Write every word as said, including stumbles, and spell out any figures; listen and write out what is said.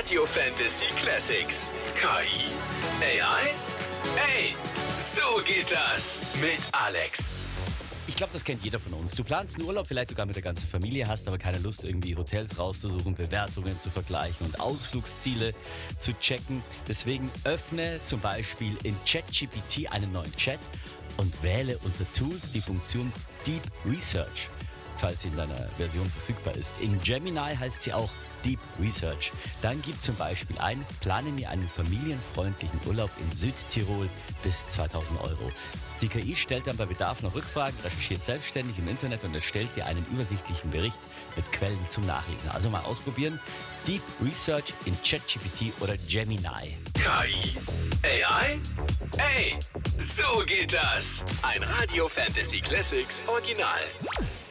Radio Fantasy Classics. K I? A I? Ey, so geht das mit Alex. Ich glaube, das kennt jeder von uns. Du planst einen Urlaub, vielleicht sogar mit der ganzen Familie, hast aber keine Lust, irgendwie Hotels rauszusuchen, Bewertungen zu vergleichen und Ausflugsziele zu checken. Deswegen öffne zum Beispiel in ChatGPT einen neuen Chat und wähle unter Tools die Funktion Deep Research, falls sie in deiner Version verfügbar ist. In Gemini heißt sie auch Deep Research. Dann gib zum Beispiel ein, plane mir einen familienfreundlichen Urlaub in Südtirol bis zweitausend Euro. Die K I stellt dann bei Bedarf noch Rückfragen, recherchiert selbstständig im Internet und erstellt dir einen übersichtlichen Bericht mit Quellen zum Nachlesen. Also mal ausprobieren. Deep Research in ChatGPT oder Gemini. K I? A I? Ey, so geht das. Ein Radio Fantasy Classics Original.